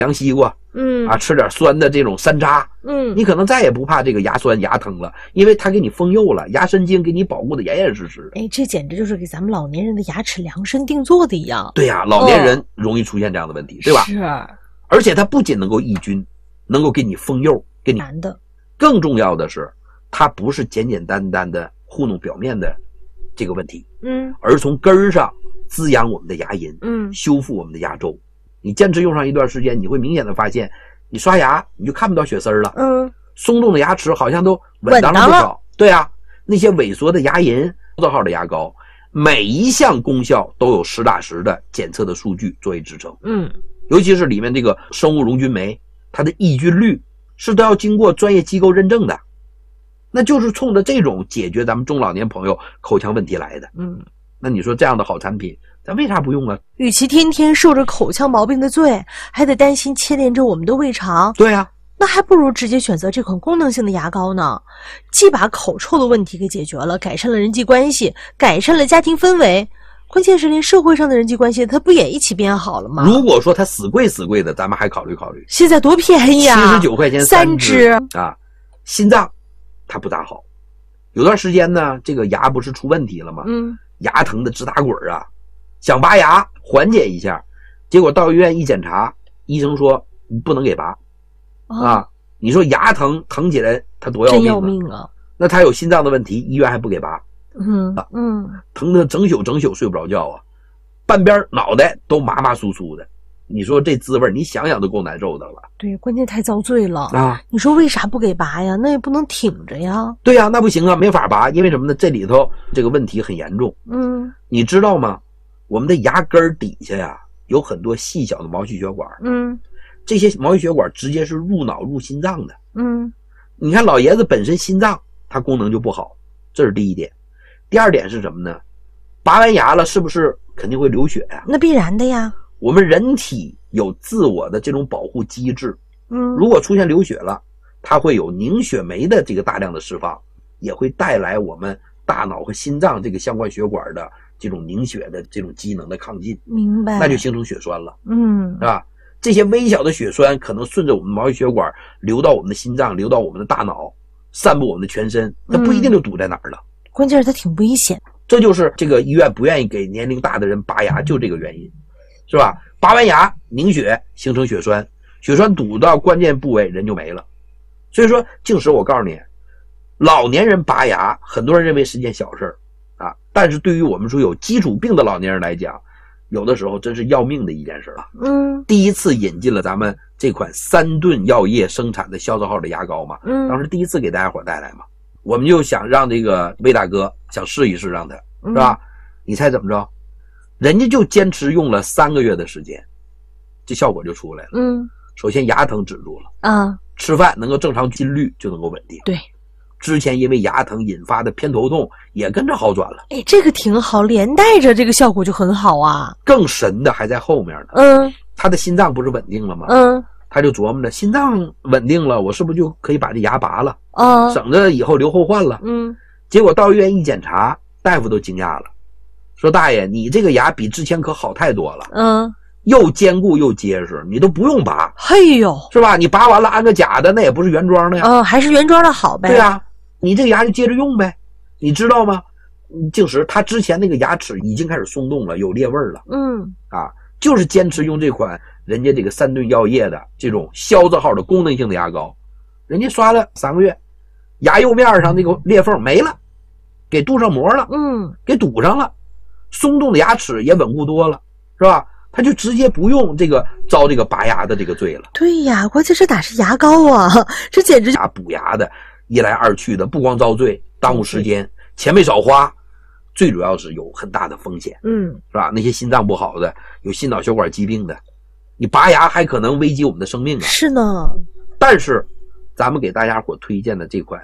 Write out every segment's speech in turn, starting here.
凉西瓜，吃点酸的这种山楂，你可能再也不怕这个牙酸牙疼了，因为它给你封釉了，牙神经给你保护的严严实实。 这简直就是给咱们老年人的牙齿量身定做的一样。 对呀，老年人容易出现这样的问题，对吧？ 是。 而且它不仅能够抑菌，能够给你封釉，给你难的。 更重要的是，它不是简简单单的糊弄表面的这个问题，而从根儿上滋养我们的牙龈，修复我们的牙周。你坚持用上一段时间，你会明显的发现，你刷牙你就看不到血丝了，松动的牙齿好像都稳当了不少。对啊，那些萎缩的牙龈，字号的牙膏，每一项功效都有实打实的检测的数据作为支撑。尤其是里面这个生物溶菌酶，它的抑菌率是都要经过专业机构认证的，那就是冲着这种解决咱们中老年朋友口腔问题来的。那你说这样的好产品咱为啥不用啊？ 与其天天受着口腔毛病的罪，还得担心牵连着我们的胃肠。 对啊， 那还不如直接选择这款功能性的牙膏呢，既把口臭的问题给解决了，改善了人际关系，改善了家庭氛围，关键是连社会上的人际关系它不也一起变好了吗？ 如果说它死贵的咱们还考虑考虑， 现在多便宜啊 ，79块钱 3支啊。心脏它不大好，有段时间呢这个牙不是出问题了吗？牙疼的直打滚啊，想拔牙缓解一下，结果到医院一检查，医生说你不能给拔啊。你说牙疼起来它多要命啊， 真要命啊。 那他有心脏的问题，医院还不给拔，疼得整宿睡不着觉啊，半边脑袋都麻酥酥的。你说这滋味你想想都够难受的了。 对，关键太遭罪了啊！ 你说为啥不给拔呀？那也不能挺着呀。 对呀，那不行啊，没法拔，因为什么呢？这里头这个问题很严重。你知道吗？我们的牙根底下呀有很多细小的毛细血管。这些毛细血管直接是入脑入心脏的。你看老爷子本身心脏它功能就不好，这是第一点。第二点是什么呢？拔完牙了是不是肯定会流血呀？ 那必然的呀。 我们人体有自我的这种保护机制，如果出现流血了，它会有凝血酶的这个大量的释放，也会带来我们大脑和心脏这个相关血管的这种凝血的这种机能的亢进。 明白。 那就形成血栓了。是吧？这些微小的血栓可能顺着我们毛细血管流到我们的心脏，流到我们的大脑，散布我们的全身，它不一定就堵在哪儿了。 关键是它挺危险。 这就是这个医院不愿意给年龄大的人拔牙，就这个原因。是吧？拔完牙凝血形成血栓，血栓堵到关键部位人就没了。所以说净石我告诉你，老年人拔牙很多人认为是件小事啊，但是对于我们说有基础病的老年人来讲，有的时候真是要命的一件事了。第一次引进了咱们这款3顿药业生产的消字号的牙膏嘛，当时第一次给大家伙带来嘛，我们就想让这个魏大哥想试一试，让他是吧？你猜怎么着？人家就坚持用了3个月的时间，这效果就出来了。首先牙疼止住了啊，吃饭能够正常筋律就能够稳定。 对， 之前因为牙疼引发的偏头痛也跟着好转了。 这个挺好，连带着这个效果就很好啊。 更神的还在后面呢。他的心脏不是稳定了吗？他就琢磨着心脏稳定了，我是不是就可以把这牙拔了啊，省着以后留后患了。结果到医院一检查，大夫都惊讶了。说大爷，你这个牙比之前可好太多了，又坚固又结实，你都不用拔。 嘿呦， 是吧？你拔完了安个假的，那也不是原装的呀。 还是原装的好呗。 对啊，你这个牙就接着用呗。你知道吗？净石他之前那个牙齿已经开始松动了，有裂味了。就是坚持用这款人家这个3顿药业的这种消字号的功能性的牙膏，人家刷了3个月，牙釉面上那个裂缝没了，给镀上膜了，给堵上了。松动的牙齿也稳固多了，是吧？他就直接不用这个遭这个拔牙的这个罪了。 对呀，关键这哪是牙膏啊，这简直补牙的，一来二去的，不光遭罪，耽误时间，钱没少花，最主要是有很大的风险。是吧？那些心脏不好的，有心脑血管疾病的，你拔牙还可能危及我们的生命啊。 是呢。 但是咱们给大家伙推荐的这款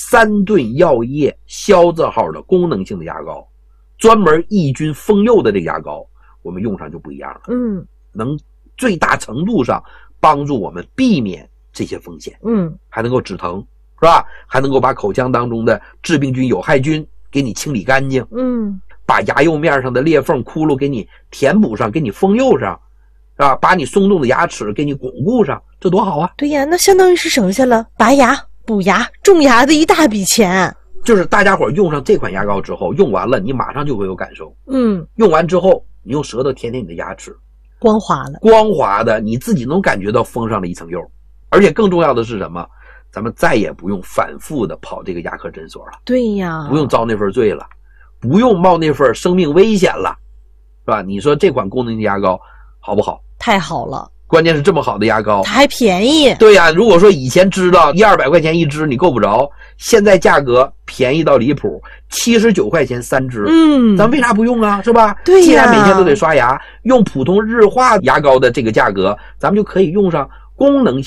3顿药业消字号的功能性的牙膏，专门抑菌封釉的这个牙膏，我们用上就不一样了。能最大程度上帮助我们避免这些风险。还能够止疼，是吧？还能够把口腔当中的致病菌有害菌给你清理干净。把牙釉面上的裂缝窟窿给你填补上，给你封釉上， 吧？把你松动的牙齿给你巩固上，这多好啊！ 对呀，那相当于是省下了拔牙、补牙、种牙的一大笔钱。 就是大家伙用上这款牙膏之后，用完了你马上就会有感受。用完之后，你用舌头舔舔你的牙齿， 光滑了， 光滑的，你自己能感觉到封上了一层釉。而且更重要的是什么？咱们再也不用反复的跑这个牙科诊所了。 对呀， 不用遭那份罪了，不用冒那份生命危险了，是吧？你说这款功能性牙膏好不好？ 太好了， 关键是这么好的牙膏它还便宜。 对呀，如果说以前知道100-200块钱一支你够不着，现在价格便宜到离谱，79块钱3支。咱为啥不用啊？是吧？ 对呀， 既然每天都得刷牙，用普通日化牙膏的这个价格，咱们就可以用上功能性